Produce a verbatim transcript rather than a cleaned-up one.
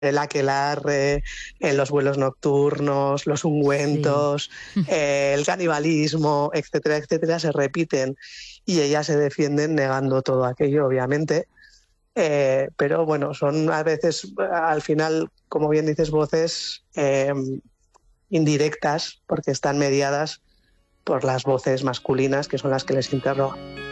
el aquelarre, eh, los vuelos nocturnos, los ungüentos, Sí. eh, el canibalismo, etcétera, etcétera, se repiten y ellas se defienden negando todo aquello, obviamente. Eh, pero bueno, son a veces, al final, como bien dices, voces eh, indirectas, porque están mediadas por las voces masculinas, que son las que les interrogan.